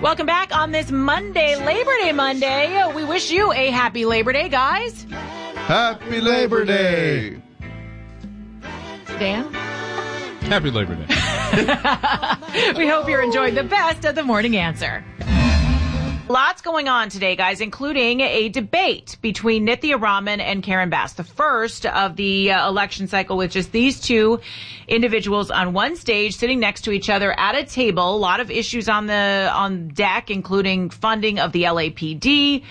Welcome back on this Monday, Labor Day Monday. We wish you a happy Labor Day, guys. Happy Labor Day. Dan? Happy Labor Day. We hope you're enjoying the best of the morning answer. Lots going on today, guys, including a debate between Nithya Raman and Karen Bass, the first of the election cycle with just these two individuals on one stage sitting next to each other at a table. A lot of issues on deck, including funding of the LAPD,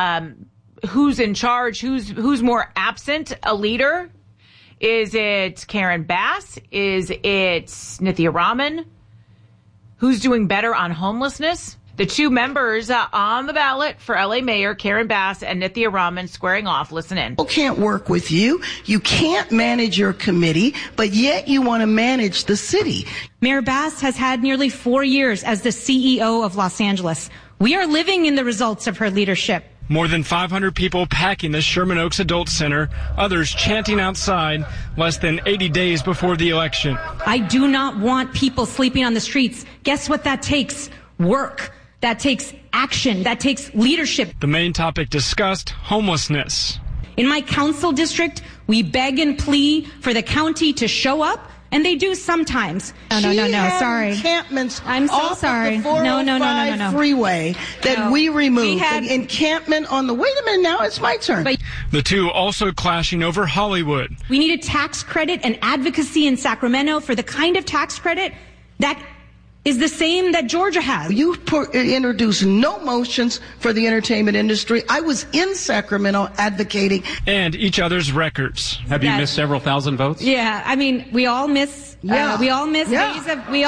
who's in charge, who's more absent a leader. Is it Karen Bass? Is it Nithya Raman? Who's doing better on homelessness? The two members on the ballot for LA Mayor, Karen Bass and Nithya Raman, squaring off. Listen in. People can't work with you. You can't manage your committee, but yet you want to manage the city. Mayor Bass has had nearly 4 years as the CEO of Los Angeles. We are living in the results of her leadership. More than 500 people packing the Sherman Oaks Adult Center, others chanting outside less than 80 days before the election. I do not want people sleeping on the streets. Guess what that takes? Work. That takes action. That takes leadership. The main topic discussed, homelessness. In my council district, we beg and plea for the county to show up, and they do sometimes. No, sorry. Encampments I'm so off sorry. Of the 405 No. freeway that we removed. We had an encampment on the. Wait a minute, now it's my turn. But the two also clashing over Hollywood. We need a tax credit and advocacy in Sacramento for the kind of tax credit that is the same that Georgia has. You introduced no motions for the entertainment industry. I was in Sacramento advocating. And each other's records. Have you missed several thousand votes? Yeah, I mean, we all miss. Days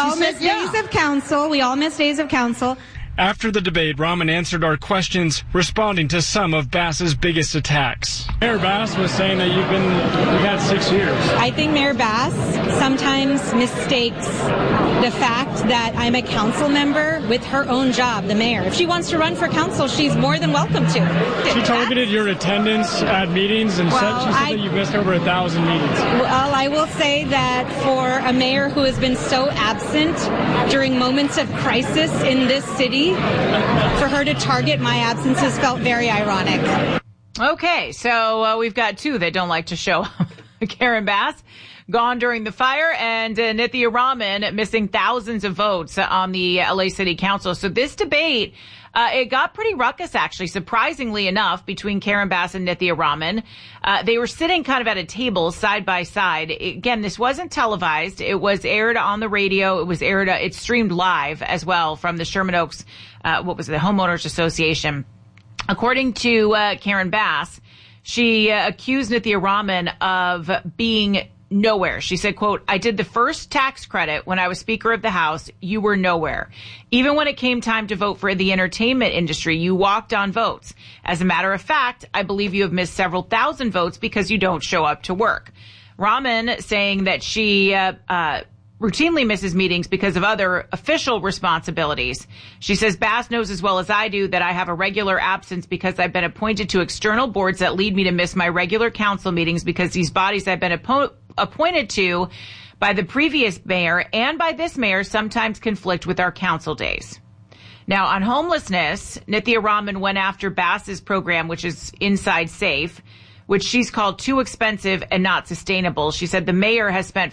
of council. We all miss days of council. After the debate, Raman answered our questions, responding to some of Bass's biggest attacks. Mayor Bass was saying that you've had 6 years. I think Mayor Bass sometimes mistakes the fact that I'm a council member with her own job, the mayor. If she wants to run for council, she's more than welcome to. She targeted your attendance at meetings and said that you've missed over 1,000 meetings. Well, I will say that for a mayor who has been so absent during moments of crisis in this city, for her to target my absences felt very ironic. Okay, so we've got two that don't like to show up. Karen Bass, gone during the fire, and Nithya Raman missing thousands of votes on the LA City Council. So this debate, it got pretty ruckus, actually, surprisingly enough, between Karen Bass and Nithya Raman. They were sitting kind of at a table side by side. Again, this wasn't televised. It was aired on the radio. It streamed live as well from the Sherman Oaks, the Homeowners Association. According to Karen Bass, she accused Nithya Raman of being nowhere. She said, quote, "I did the first tax credit when I was Speaker of the House. You were nowhere. Even when it came time to vote for the entertainment industry, you walked on votes. As a matter of fact, I believe you have missed several thousand votes because you don't show up to work." Raman saying that she routinely misses meetings because of other official responsibilities. She says, "Bass knows as well as I do that I have a regular absence because I've been appointed to external boards that lead me to miss my regular council meetings because these bodies I've been appointed to by the previous mayor and by this mayor sometimes conflict with our council days." Now, on homelessness, Nithya Raman went after Bass's program, which is Inside Safe, which she's called too expensive and not sustainable. She said the mayor has spent